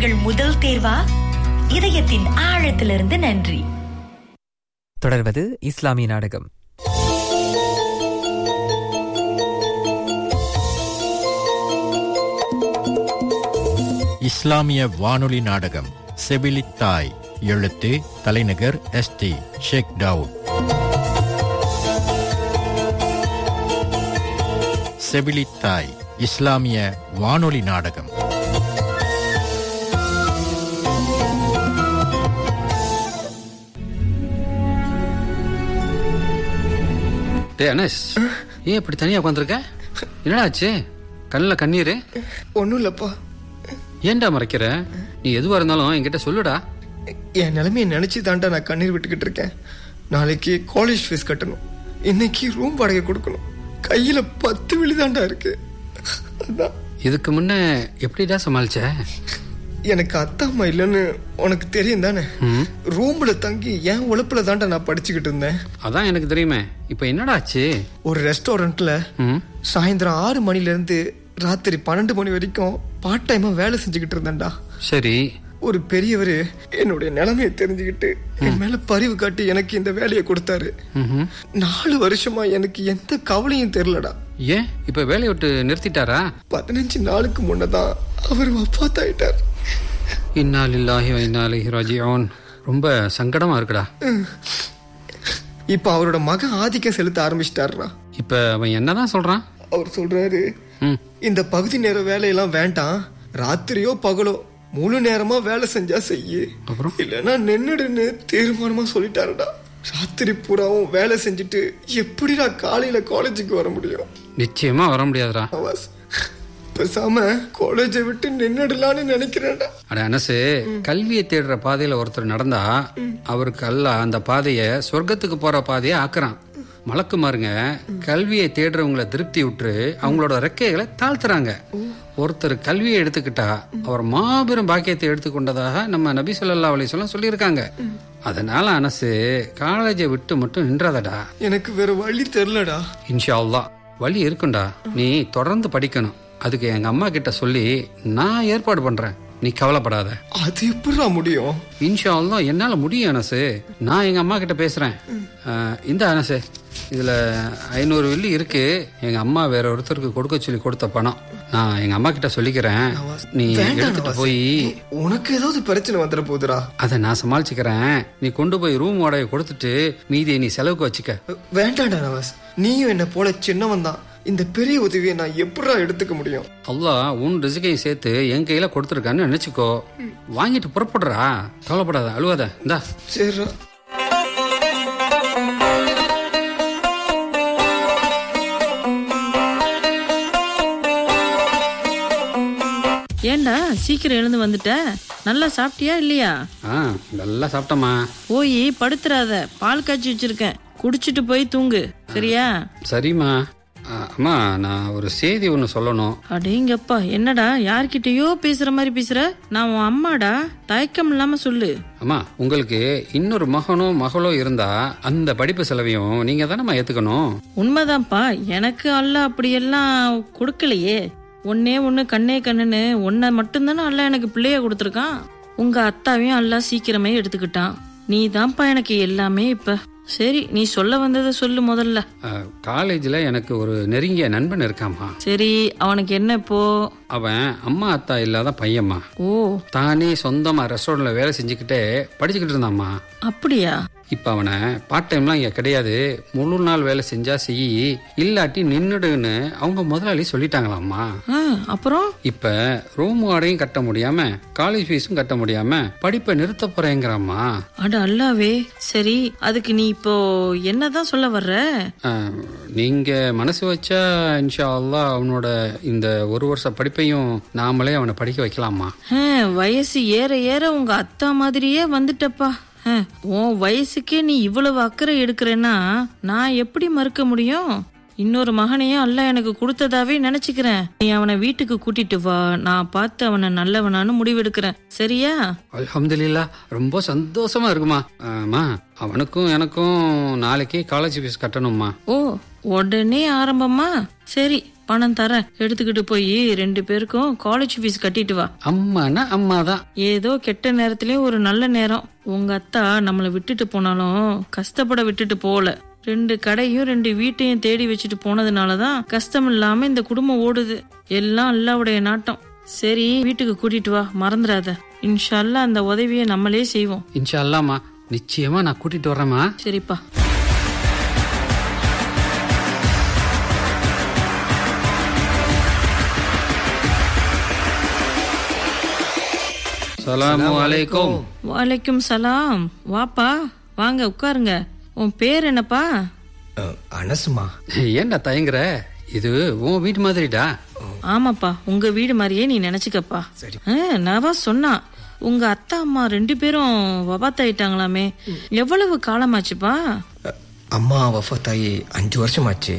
உங்கள் முதல் தேர்வா? இதயத்தின் ஆழத்திலிருந்து நன்றி. தொடர்வது இஸ்லாமிய நாடகம். இஸ்லாமிய வானொலி நாடகம் செவிலித்தாய். எழுத்து தலைநகர் ST ஷேக் டவுட். செவிலித்தாய் இஸ்லாமிய வானொலி நாடகம். அனஸ், ஏன் இப்படி தனியா உட்காந்துருக்க? என்னடா ஆச்சு? கண்ணில் கண்ணீர்? ஒன்னும் இல்லப்பா. ஏன்டா மறைக்கிற? நீ எதுவா இருந்தாலும் என்கிட்ட சொல்லுடா. என் நிலைமையை நினைச்சு தாண்டா நான் கண்ணீர் விட்டுக்கிட்டு இருக்கேன். நாளைக்கு காலேஜ் ஃபீஸ் கட்டணும், இன்னைக்கு ரூம் வாடகை கொடுக்கணும், கையில 10 விழுதாண்டா இருக்கு. அதான். இதுக்கு முன்ன எப்படிடா சமாளிச்ச? எனக்கு அத்தா அம்மா இல்லைன்னு உனக்கு தெரியும் தானே. ரூம்ல தங்கி என் உழைப்புல தாண்டா நான் படிச்சுக்கிட்டு இருந்தேன். அதான் எனக்கு தெரியுமே. இப்ப என்னடா ஆச்சு? ஒரு ரெஸ்டாரண்ட்ல சாயந்தரம் 6 மணில இருந்து ராத்திரி 12 மணி வரைக்கும் பார்ட் டைமா வேலை செஞ்சுக்கிட்டு இருந்தேன்டா. சரி. ஒரு பெரியவரு என்னுடைய நிலைமையை தெரிஞ்சுக்கிட்டு என் மேல பரிவு காட்டி எனக்கு இந்த வேலையை கொடுத்தாரு. 4 வருஷமா எனக்கு எந்த கவலையும் தெரியலடா. ஏன் இப்ப வேலையை விட்டு நிறுத்திட்டாரா? 15 நாளுக்கு முன்னதான் அவர் வஃபாத்தாயிட்டார். இன்னா லில்லாஹி வ இன்னா இலைஹி ராஜிஊன். ரொம்ப சங்கடமா இருக்குடா. இப்ப அவரோட மகன் ஆதிக்கம் செலுத்த ஆரம்பிச்சிட்டாருடா. இப்ப அவன் என்னதான் சொல்றான்? அவர் சொல்றாரு, இந்த பகுதி நேர வேலையெல்லாம் வேண்டாம், ராத்திரியோ பகலோ முழு நேரமா வேலை செஞ்சா செய்யு, இல்லன்னா நின்னுடுன்னு தீர்மானமா சொல்லிட்டாருடா. ராத்திரி பூராவும் வேலை செஞ்சுட்டு எப்படிடா காலையில காலேஜுக்கு வர முடியும்? நிச்சயமா வர முடியாதுடா. பேசாம காலேஜை விட்டு நின்னுடலான்னு நினைக்கிறேன்டா. அட அனசு, கல்வியை தேடுற பாதையில ஒருத்தர் நடந்தா அவருக்கு அல்லாஹ் அந்த பாதைய சொர்க்கத்துக்கு போற பாதைய ஆக்குறான். மலக்குமாருங்க கல்வியை தேடுறவங்களை திருப்தி விட்டு அவங்களோட ரெக்கைகளை தாழ்த்துறாங்க. ஒருத்தர் கல்வியை எடுத்துக்கிட்டா அவர் மாபெரும் பாக்கியத்தை எடுத்துக்கொண்டதாக நம்ம நபி ஸல்லல்லாஹு அலைஹி வஸல்லம் சொல்லியிருக்காங்க. அதனால அனசு, காலேஜை விட்டு மட்டும் நின்றாதடா. எனக்கு வேற வழி தெரியலடா. இன்ஷா அல்லாஹ் வழி இருக்குண்டா. நீ தொடர்ந்து படிக்கணும். அதுக்கு எங்க அம்மா கிட்ட சொல்லி நான் ஏற்பாடு பண்றேன். நீ கவலைப்படாத. அது எப்படிடா முடியும்? இன்ஷா அல்லாஹ் என்னால முடியும் அனசு. நான் எங்க அம்மா கிட்ட பேசுறேன். இந்த அனசு, இதுல 500 வெள்ளி இருக்கு. எங்க அம்மா வேற ஒருத்தருக்கு கொடுக்க சொல்லி கொடுத்த பணம். நான் எங்க அம்மா கிட்ட சொல்லிக்கிறேன். நீ எடுத்துட்டு போய். உனக்கு ஏதாவது பிரச்சனை வந்துட போகுதுடா. அத நான் சமாளிச்சுக்கிறேன். நீ கொண்டு போய் ரூம் வாடகை கொடுத்துட்டு மீதியை நீ செலவுக்கு வச்சுக்க. வேண்டாண்டா நவாஸ், நீயும் என்ன போல சின்னவன் தான். இந்த பெரிய உதவியை நான் எப்படா எடுத்துக்க முடியும்? அல்லாஹ் உன் ரிஸ்கையும் சேர்த்து என் கையில கொடுத்துருக்கான்னு நினைச்சுக்கோ. வாங்கிட்டு புறப்படுறா. கவலைப்படாத, அழுவாத. இந்தா. சரிடா. ஏண்டா சீக்கிரம் எழுந்து வந்துட்ட? நல்லா சாப்பிட்டியா இல்லையா? நல்லா சாப்பிட்டமா. போய் படுத்துறாத, பால் காய்ச்சி வச்சிருக்கேன், குடிச்சிட்டு போய் தூங்கு, சரியா? சரிம்மா. அம்மா, நான் ஒரு செய்தி ஒண்ணு சொல்லணும். அடேங்கப்பா, என்னடா யார்கிட்டயோ பேசுற மாதிரி பேசுற? நான் உன் அம்மாடா, தயக்கம் இல்லாம சொல்லு. அம்மா, உங்களுக்கு இன்னொரு மகனோ மகளோ இருந்தா அந்த படிப்பு செலவையும் நீங்க தானே ஏத்துக்கணும். உண்மைதான்ப்பா, எனக்கு அல்லாஹ் அப்படியெல்லாம் கொடுக்கலையே. ஒன்னே ஒண்ணு கண்ணே கண்ணுன்னு ஒன்ன மட்டும்தானே அல்லாஹ் எனக்கு பிள்ளைய கொடுத்துருக்கான். உங்க அத்தாவையும் அல்லாஹ் சீக்கிரமே எடுத்துக்கிட்டான். நீ தான்ப்பா எனக்கு எல்லாமே. இப்ப சரி, நீ சொல்ல வந்ததை சொல்லு முதல்ல. காலேஜ்ல எனக்கு ஒரு நெருங்கிய நண்பன் இருக்காமா. சரி, அவனுக்கு என்ன இப்போ? அவன் அம்மா அத்தா இல்லாத பையம்மா. ஓ. தானே சொந்தமா ரெஸ்டாரண்ட்ல வேலை செஞ்சுக்கிட்டே படிச்சுக்கிட்டு இருந்தாமா. அப்படியா? இப்ப அவனை பார்ட் டைம்லாம் இங்க கிடையாது, முழு நாள் வேலை செஞ்சா செய்யி, இல்லாட்டி நின்னுடுன்னு அவங்க முதலாளி சொல்லிட்டாங்களாமா. அப்புறம் இப்ப ரூம் வாடகையும் கட்ட முடியாம, காலேஜ் ஃபீஸும் கட்ட முடியாம படிப்பை நிறுத்த போறேங்கிறாமா. அட அல்லாவே. சரி, அதுக்கு நீ இப்போ என்னதான் சொல்ல வர்ற? நீங்க மனசு வச்சா இன்ஷா அல்லாஹ் அவனோட இந்த 1 வருஷ படிப்பையும் நாமளே அவனை படிக்க வைக்கலாமா. வயசு ஏற ஏற உங்க அத்தா மாதிரியே வந்துட்டப்பா. உன் வயசுக்கே நீ இவ்வளவு அக்கறை எடுக்கிறேன்னா நான் எப்படி மறுக்க முடியும்? இன்னொரு மகனையும் அல்லாஹ் எனக்கு கொடுத்ததாவே நினைச்சுக்கிறேன். நீ அவனை வீட்டுக்கு கூட்டிட்டு வா, நான் பார்த்து அவனை நல்லவனான்னு முடிவெடுக்கிறேன், சரியா? அல்ஹம்துலில்லாஹ், ரொம்ப சந்தோஷமா இருக்குமா. அவனுக்கும் எனக்கும் நாளைக்கே காலேஜ் ஃபீஸ் கட்டணுமா. ஓ, உடனே ஆரம்பமா? சரி, பணம் தரேன், எடுத்துக்கிட்டு போய் 2 பேருக்கும் காலேஜ் ஃபீஸ் கட்டிட்டு வா. அம்மானா அம்மாதான். ஏதோ கெட்ட நேரத்திலயும் ஒரு நல்ல நேரம். உங்க அத்தா நம்மள விட்டுட்டு போனாலும் கஷ்டப்பட விட்டுட்டு போல. 2 கடையும் 2 வீட்டையும் தேடி வச்சுட்டு போனதுனாலதான் கஷ்டம் இல்லாம இந்த குடும்பம் ஓடுது. எல்லாம் அல்லாவுடைய நாட்டம். சரி, வீட்டுக்கு கூட்டிட்டு வா, மறந்துடாத. இன்ஷா அல்லாஹ் அந்த உதவியை நம்மளே செய்வோம். இன்ஷா அல்லாஹ்மா, நிச்சயமா நான் கூட்டிட்டு வர்றேம்மா. சரிப்பா. ஸலாமு அலைக்கும். வலைக்கும் சலாம். வாப்பா, வாங்க உட்காருங்க. உன் பேர் என்னப்பா? அனசுமா. ஏன்டா தயங்குற? இது உன் வீட்டு மாதிரிடா. ஆமாப்பா, உங்க வீடு மாதிரியே நீ நினைச்சுக்கப்பா. நவா சொன்னா உங்க அத்தா அம்மா 2 பேரும் வபாத்தாயிட்டாங்களாமே. எவ்வளவு காலமாச்சுப்பா? அம்மா வஃபாத்தாயி 5 வருஷம் ஆச்சு.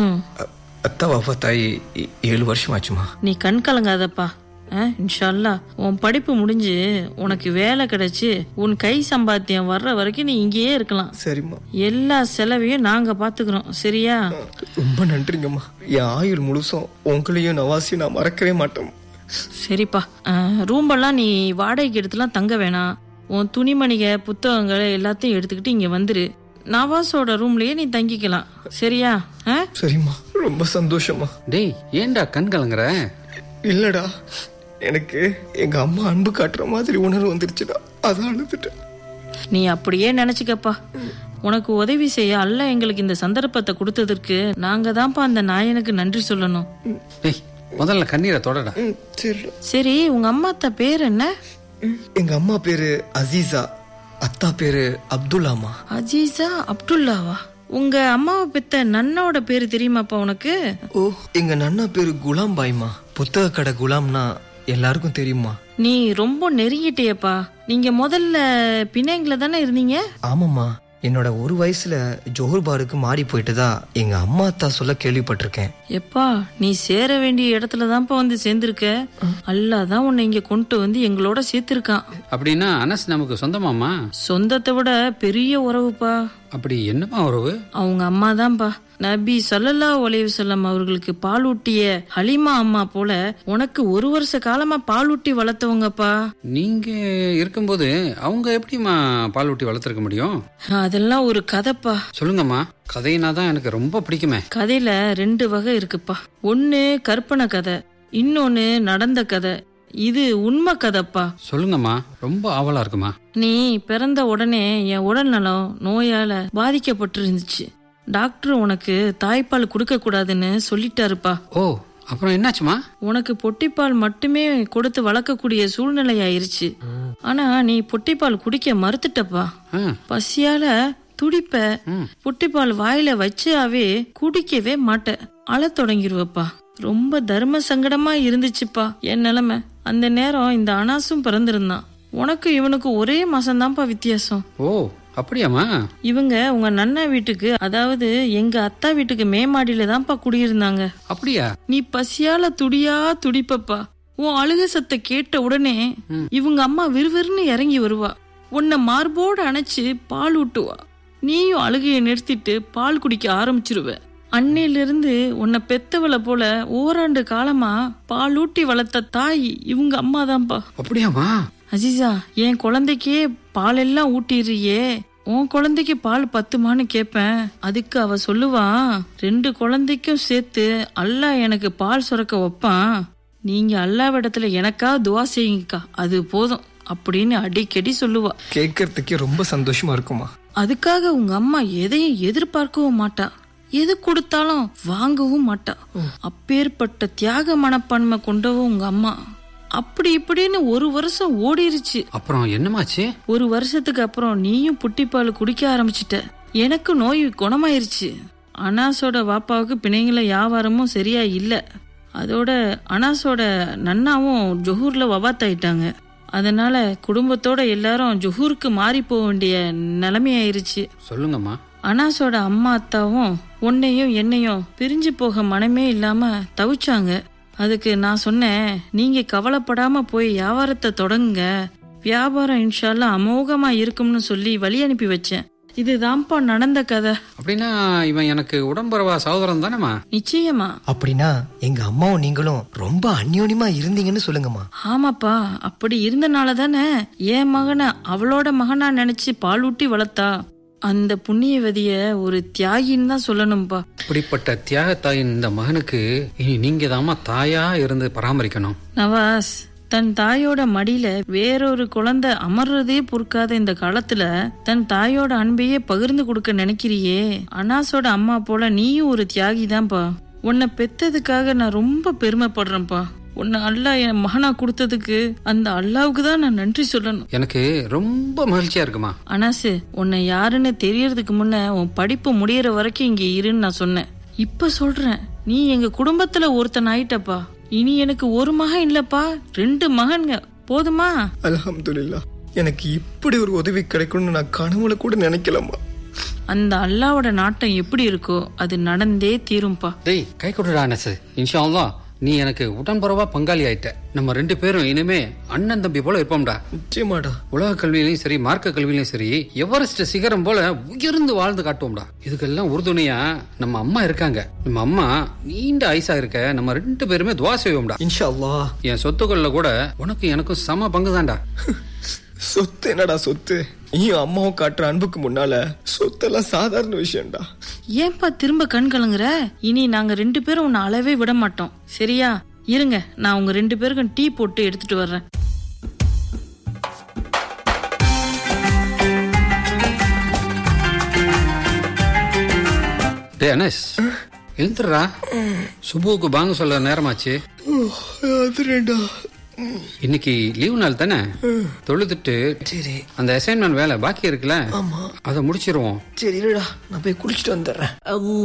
அத்தா வஃபாத்தாயி 7 வருஷம் ஆச்சுமா. நீ கண் கலங்காதப்பா. இன்ஷா அல்லாஹ் உன் படிப்பு முடிஞ்சு உனக்கு வேலை கிடைச்சு உன் கை சம்பாத்தியம் வர்ற வரைக்கும் நீ இங்கேயே இருக்கலாம். சரிம்மா. எல்லா செலவையும் நாங்க பாத்துக்கிறோம். சரியா? ரொம்ப நன்றிங்கம்மா. என் ஆயுள் முழுசும் உங்களையும் நவாசி நான் மறக்கவே மாட்டோம். சரிப்பா. ரூம்பெல்லாம் நீ வாடகைக்கு எடுத்துலாம் தங்க வேணாம். உன் துணிமணிக புத்தகங்களை எல்லாத்தையும் எடுத்துக்கிட்டு இங்க வந்துரு. நவாஸோட ரூம்லயே நீ தங்கிக்கலாம். சரியா? சரிம்மா, ரொம்ப சந்தோஷமா. டேய், ஏன்டா கண் கலங்குற? இல்லடா, எனக்கு எங்க அம்மா அன்பு காட்டுற மாதிரி உணர்வு வந்துருச்சுடா, அதான் அழுதுட்டேன். நீ அப்படியே நினைச்சுக்கப்பா. உனக்கு உதவி செய்ய அல்லாஹ் எங்களுக்கு இந்த சந்தர்ப்பத்தை கொடுத்ததற்கு நாங்க தான்ப்பா அந்த நாயனுக்கு நன்றி சொல்லணும். முதல்ல கண்ணீரை தொடடா. சரி, உங்க அம்மா அத்தா பேர் என்ன? எங்க அம்மா பேரு அசீசா, அத்தா பேரு அப்துல்லாமா. அஜீசா, அப்துல்லாவா? உங்க அம்மாவை பெத்த நன்னாவோட பேரு தெரியுமாப்பா உனக்கு? ஓ, எங்க நன்னா பேரு குலாம் பாய்மா. புத்தக கடை குலாம்னா எல்லாருக்கும் தெரியுமா? நீ ரொம்ப நெருங்கிட்டியப்பா. நீங்க முதல்ல பிணைங்கள தானே இருந்தீங்க? ஆமாம்மா, என்னோட 1 வயசுல ஜோஹர் பாருக்கு மாறி போயிட்டுதா எங்க அம்மா அத்தா சொல்ல கேள்விப்பட்டிருக்கேன். எப்பா, நீ சேர வேண்டிய இடத்துலதான்ப்பா வந்து சேர்ந்திருக்க. அல்லாஹ் தான் உன்னை இங்க கொண்டு வந்து எங்களோட சேர்த்திருக்கான். அப்படின்னா அனஸ் நமக்கு சொந்தமாமா? சொந்தத்தை விட பெரிய உறவுப்பா. அப்படி என்னமா உறவு? அவங்க அம்மா தான்பா. நபி ஸல்லல்லாஹு அலைஹி வஸல்லம் அவர்களுக்கு பால் ஊட்டிய ஹலிமா அம்மா போல உனக்கு 1 வருஷ காலமா பால் ஊட்டி வளர்த்தவங்கப்பா. நீங்க இருக்கும்போது அவங்க எப்படிமா பால் ஊட்டி வளர்த்திருக்க முடியும்? அதெல்லாம் ஒரு கதைப்பா. சொல்லுங்கம்மா. கதையினா தான் எனக்கு ரொம்ப பிடிக்குமே. கதையில 2 வகை இருக்குப்பா. ஒன்னு கற்பனை கதை, இன்னொன்னு நடந்த கதை. இது உண்மை கதைப்பா. சொல்லுங்கம்மா, ரொம்ப ஆவலா இருக்குமா. நீ பிறந்த உடனே என் உடல் நலம் நோயால பாதிக்கப்பட்டு இருந்துச்சு. டாக்டர் உனக்கு தாய்ப்பால் கொடுக்க கூடாதுன்னு சொல்லிட்டாருப்பா. ஓ, அப்புறம் என்னாச்சுமா? உனக்கு பொட்டிப்பால் மட்டுமே கொடுத்து வளர்க்கக்கூடிய சூழ்நிலை ஆயிருச்சு. ஆனா நீ பொட்டிப்பால் குடிக்க மறுத்துட்டப்பா. பசியால துடிப்ப. பொட்டிப்பால் வாயில வச்சாவே குடிக்கவே மாட்ட, அழ தொடங்கிருவப்பா. ரொம்ப தர்ம சங்கடமா இருந்துச்சுப்பா என் நிலைமை. அந்த நேரம் இந்த அனாசும் பிறந்திருந்தான். உனக்கு இவனுக்கு ஒரே மாசம்தான்ப்பா வித்தியாசம். ஓ, அப்படியாமா? இவங்க உங்க நன்னா வீட்டுக்கு, அதாவது எங்க அத்தா வீட்டுக்கு மேமாடியில தான்ப்பா குடியிருந்தாங்க. அப்படியா? நீ பசியால துடியா துடிப்பப்பா. உன் அழுக சத்த கேட்ட உடனே இவங்க அம்மா விறுவிறுன்னு இறங்கி வருவா. உன்னை மார்போடு அணைச்சு பால் ஊட்டுவா. நீயும் அழுகையை நிறுத்திட்டு பால் குடிக்க ஆரம்பிச்சிருவ. அன்னையிலிருந்து உன்னை பெத்தவளை போல ஓராண்டு காலமா பால் ஊட்டி வளர்த்த தாய் இவங்க அம்மா தான்ப்பா. அப்படியாமா? அஜீசா, என் குழந்தைக்கே பால் எல்லாம் ஊட்டிடுறியே, உன் குழந்தைக்கு பால் பத்துமான்னு கேப்பேன். அதுக்கு அவ சொல்லுவா, 2 குழந்தைக்கும் சேர்த்து அல்லாஹ் எனக்கு பால் சுரக்க வைப்பான். நீங்க அல்லாஹ்விடத்துல எனக்கா துவா செய்யுங்கக்கா, அது போதும் அப்படின்னு அடிக்கடி சொல்லுவா. கேட்கறதுக்கே ரொம்ப சந்தோஷமா இருக்குமா. அதுக்காக உங்க அம்மா எதையும் எதிர்பார்க்கவும் மாட்டா, எது கொடுத்தாலும் வாங்கவும் மாட்டா. அப்பேற்பட்ட தியாக மனப்பான்மை கொண்டவும் உங்க அம்மா. அப்படி இப்படின்னு 1 வருஷம் ஓடிருச்சு. அப்புறம் என்னமாச்சு? 1 வருஷத்துக்கு அப்புறம் நீயும் புட்டிப்பால் குடிக்க ஆரம்பிச்சிட்ட. எனக்கு நோய் குணமாயிருச்சு. அனாஸோட வாப்பாவுக்கு பிணைங்கள வியாபாரமும் சரியா இல்ல. அதோட அனாஸோட நன்னாவும் ஜொஹூர்ல வபாத்தாயிட்டாங்க. அதனால குடும்பத்தோட எல்லாரும் ஜொஹூருக்கு மாறி போக வேண்டிய நிலைமையாயிருச்சு. சொல்லுங்கம்மா. அனாஸோட அம்மா அத்தாவும் உன்னையும் என்னையும் பிரிஞ்சு போக மனமே இல்லாம தவிச்சாங்க. அதுக்கு நான் சொன்னேன், நீங்க கவலைப்படாம போய் வியாபாரத்தை தொடங்குங்க, வியாபாரம் இன்ஷா அல்லாஹ் அமோகமா இருக்கும்னு சொல்லி வழி அனுப்பி வச்சேன். இதுதான்ப்பா நடந்த கதை. அப்படின்னா இவன் எனக்கு உடம்புறவா சகோதரன் தானேம்மா? நிச்சயமா. அப்படின்னா எங்க அம்மாவும் நீங்களும் ரொம்ப அந்யோன்யமா இருந்தீங்கன்னு சொல்லுங்கம்மா. ஆமாப்பா, அப்படி இருந்தனால தானே என் மகனை அவளோட மகனா நினைச்சு பாலூட்டி வளர்த்தா. அந்த புண்ணியவதிய ஒரு தியாகின்னு தான் சொல்லணும்பா. இப்படிப்பட்ட தியாகத்தாயின் இந்த மகனுக்கு இனி நீங்க தாமா தாயா இருந்து பராமரிக்கணும். நவாஸ், தன் தாயோட மடியில வேறொரு குழந்தை அமர்றதே பொறுக்காத இந்த காலத்துல தன் தாயோட அன்பையே பகிர்ந்து கொடுக்க நினைக்கிறியே. அனாஸோட அம்மா போல நீயும் ஒரு தியாகி தான்ப்பா. உன்னை பெத்ததுக்காக நான் ரொம்ப பெருமைப்படுறேன்ப்பா. உன்னை அல்லாஹ் என் மகனா கொடுத்ததுக்கு அந்த அல்லாவுக்கு தான் நான் நன்றி சொல்லணும். எனக்கு ரொம்ப மகிழ்ச்சியா இருக்குமா. அனாசு, உன்னை யாருன்னு தெரியறதுக்கு முன்ன உன் படிப்பு முடியற வரைக்கும் இங்க இருன்னு நான் சொன்னேன். இப்ப சொல்றேன், நீ எங்க குடும்பத்துல ஒருத்தன் ஆயிட்டப்பா. இனி எனக்கு ஒரு மகன் இல்லப்பா, 2 மகன்ங்க. போதுமா? அல்ஹம்துலில்லாஹ். எனக்கு இப்படி ஒரு உதவி கிடைக்கும்னு நான் கனவுல கூட நினைக்கலாமா. அந்த அல்லாவோட நாட்டம் எப்படி இருக்கோ அது நடந்தே தீரும்பா. டேய், கை கொடுடா அனசு. இன்ஷா அல்லாஹ் நீ எனக்கு உடன்புறவா பங்காளி ஆயிட்ட. நம்ம 2 பேரும் இனிமே அண்ணன் தம்பி போல இருப்போம்டா. நிச்சயமாடா. உலக கல்வியிலையும் சரி, மார்க்க கல்வியிலையும் சரி, எவரெஸ்ட் சிகரம் போல உயர்ந்து வாழ்ந்து காட்டுவோம்டா. இதுக்கெல்லாம் உறுதுணையா நம்ம அம்மா இருக்காங்க. நம்ம அம்மா நீண்ட ஆயுசா இருக்க நம்ம 2 பேருமே துவா செய்வோம்டா. இன்ஷா அல்லாஹ். என் சொத்துக்கள்ல கூட உனக்கும் எனக்கும் சம பங்குதான்டா. சொத்து என்னடா சொத்து? நீயும் அம்மாவும் காட்டுற அன்புக்கு முன்னால சொத்தெல்லாம் சாதாரண விஷயம்டா. ஏன்பா திரும்ப கண் கலங்குற? இனி நாங்க 2 பேரும் உன்னை அளவே விட மாட்டோம், சரியா? இருங்க, நான் உங்க 2 பேருக்கும் டீ போட்டு எடுத்துட்டு வர்றேன். டேய் அனஸ், எழுந்துடுறா. சுபுவுக்கு பாங்க சொல்ல நேரமாச்சு. அதுடா. இன்னைக்கு லீவு நாள் தானே, தொழுதுட்டு சரி அந்த அசைன்மெண்ட் வேலை பாக்கி இருக்குல்ல, ஆமா அதை முடிச்சிருவோம். சரி, நான் போய் குளிச்சுட்டு வந்துடுறேன்.